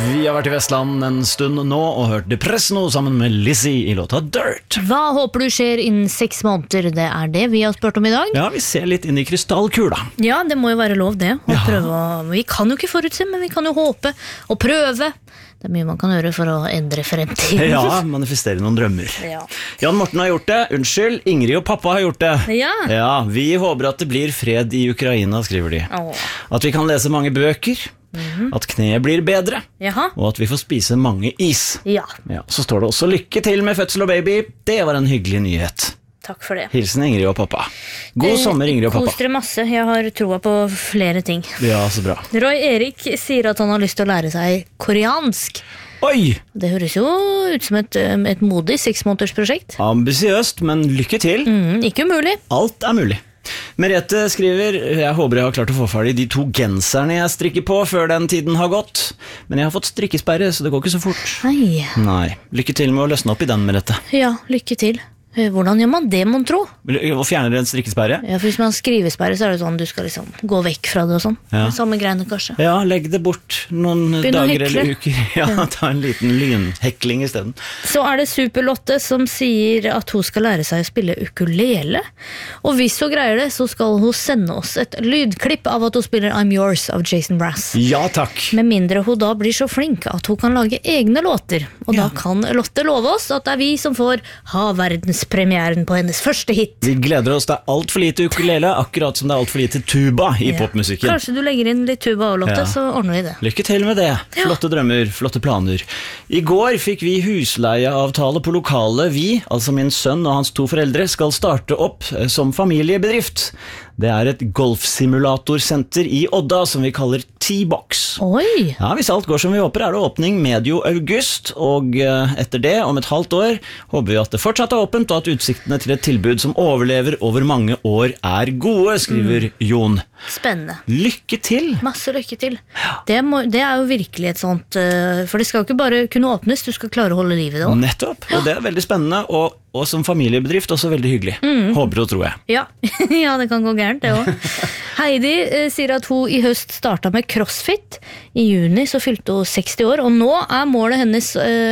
Vi har vært i Vestland en stund nå og hørt Depresso sammen med Lizzie i låta Dirt. Hva håper du skjer innen 6 måneder? Det er det vi har spurt om i dag. Ja, vi ser litt inn i krystallkula. Ja, det må jo være lov det. Ja. Vi kan jo ikke forutse, men vi kan jo håpe og prøve. Det er mye man kan gjøre for å endre fremtiden. Ja, manifestere noen drømmer. Ja. Jan Morten har gjort det. Unnskyld, Ingrid og pappa har gjort det. Ja. Vi håper at det blir fred i Ukraina, skriver de. At vi kan lese mange bøker, at kneet blir bedre, Jaha. og at vi får spise mange is. Ja, Så står det også lykke til med fødsel og baby. Det var en hyggelig nyhet. takk for det. Hilsen Ingrid og pappa. God sommer, Ingrid og pappa. Kos dere masse, jeg har troa på flere ting. Ja, så bra. Roy Erik sier at han har lyst til å lære seg koreansk. Oi! Det høres jo ut som et modig 6-månedersprosjekt. Ambisiøst, men lykke til. Ikke umulig. Alt er mulig. Merete skriver, jeg håper jeg har klart å få ferdig de 2 genserne jeg strikker på før den tiden har gått. Men jeg har fått strikkesperre, så det går ikke så fort. Nei, lykke til med å løsne opp i den, Merete. Ja, lykke til. Hvordan gjør man det, mon tro? Og fjerner en strikkesperre? Ja, for hvis man skrivesperre, så er det sånn du skal liksom gå vekk fra det og sånn. Ja. Samme greiene kanskje. Ja, legg det bort noen dager eller uker. Ja, ta en liten lynhekling i stedet. Så er det Superlotte som sier at hun skal lære seg å spille ukulele. Og hvis hun greier det, så skal hun sende oss et lydklipp av at hun spiller I'm Yours av Jason Brass. Ja, takk. Med mindre hun da blir så flink at hun kan lage egne låter. Og da kan Lotte love oss at det er vi som får ha verdenspremieren på hennes første hit. Vi gleder oss, det er alt for lite ukulele, akkurat som det er alt for lite tuba i popmusikken. Kanskje du legger inn litt tuba og Lotte, så ordner vi det. Lykke til med det. Flotte drømmer, flotte planer. I går fikk vi husleieavtale på lokalet. Vi, altså min sønn og hans 2 foreldre, skal starte opp som familiebedrift. Det er et golfsimulatorsenter i Odda som vi kaller T-Box. Oi! Ja, hvis alt går som vi håper, er det åpning medio august, og etter det, om et halvt år, håper vi at det fortsatt er åpent, og at utsiktene til et tilbud som overlever over mange år er gode, skriver Jon. Spennende. Lykke til! Masse lykke til. Det er jo virkelig et sånt, for det skal jo ikke bare kunne åpnes, du skal klare å holde liv i det også. Nettopp, og det er veldig spennende, og som familiebedrift også veldig hyggelig. Håper og tror jeg. Ja. Ja, det kan gå gærent det også. Heidi sier at hun i høst startet med crossfit. I juni så fylte hun 60 år, og nå er målet hennes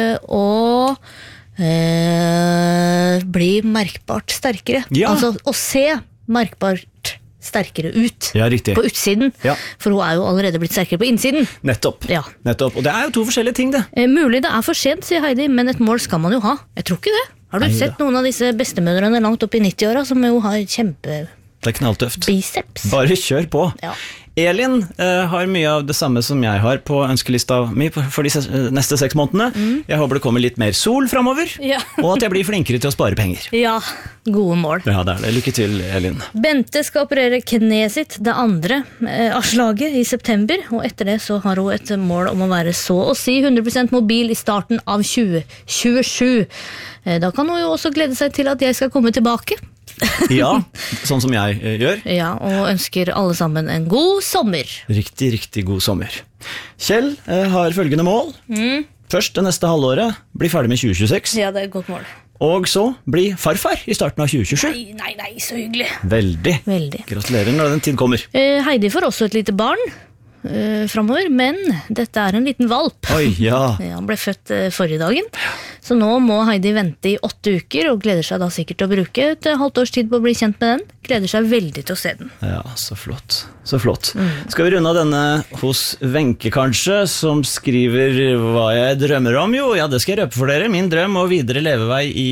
å bli merkbart sterkere. Ja. Altså å se merkbart sterkere ut. Ja, riktig. På utsiden. Ja. For hun er jo allerede blitt sterkere på innsiden. Nettopp. Ja. Nettopp. Og det er jo 2 forskjellige ting, det. Mulig det er for sent, sier Heidi, men et mål skal man jo ha. Jeg tror ikke det. Har du sett noen av disse bestemødrene langt opp i 90-åra som jo har Det er knalltøft. biceps? Bare kjør på. Ja. Elin har mye av det samme som jeg har på ønskelista mi for de neste 6 månedene. Jeg håper det kommer litt mer sol fremover, Ja. og at jeg blir flinkere til å spare penger. Ja, gode mål. Ja, det er det. Lykke til, Elin. Bente skal operere kneet sitt, det andre av slaget, i september, og etter det så har hun et mål om å være så å si 100% mobil i starten av 2027. Da kan hun jo også glede seg til at jeg skal komme tilbake. Ja, sånn som jeg gjør. Ja, og ønsker alle sammen en god sommer. Riktig, riktig god sommer. Kjell har følgende mål. Først det neste halvåret, bli ferdig med 2026. Ja, det er et godt mål. Og så bli farfar i starten av 2027. Nei, så hyggelig. Veldig. Veldig. Gratulerer når den tid kommer. Heidi får også et lite barn fremover, men dette er en liten valp. Oi, ja. Ja, han ble født forrige dagen, så nå må Heidi vente i 8 uker, og gleder seg da sikkert til å bruke et halvt års tid på å bli kjent med den. Gleder seg veldig til å se den. Ja, så flott. Så flott. Skal vi runde av denne hos Wenche kanskje, som skriver hva jeg drømmer om? Jo, ja, det skal jeg røpe for dere. Min drøm og videre levevei i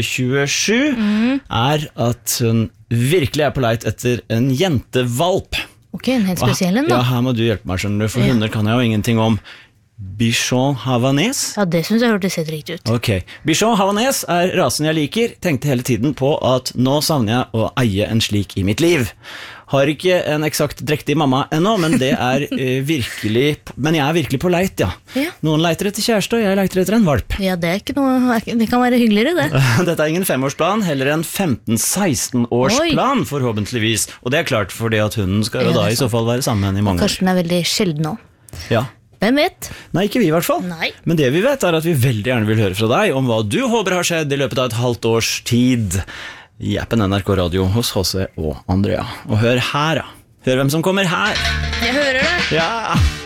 2027 er at hun virkelig er på leit etter en jentevalp. Ok, en helt spesiell en da. Ja, her må du hjelpe meg, skjønner du, for hunder kan jeg jo ingenting om. Bichon Havanese? Ja, det synes jeg hørtes helt riktig ut. Ok, Bichon Havanese er rasen jeg liker. Tenkte hele tiden på at nå savner jeg å eie en slik i mitt liv. Har ikke en eksakt drektig mamma ennå, men det er virkelig, men jeg er virkelig på leit, ja. Noen leiter etter kjæreste, og jeg leiter etter en valp. Ja, det er ikke noe, det kan være hyggeligere det. Dette er ingen 5-årsplan, heller en 15-16-årsplan, forhåpentligvis. Og det er klart fordi at hunden skal jo da i så fall være sammen i mange år. Kanskje den er veldig sjelden nå. Ja. Hvem vet? Nei, ikke vi i hvert fall. Nei. Men det vi vet er at vi veldig gjerne vil høre fra deg om hva du håper har skjedd i løpet av et halvt års tid i appen NRK Radio hos HC og Andrea. Og hør her da. Hør hvem som kommer her. Jeg hører det. Ja.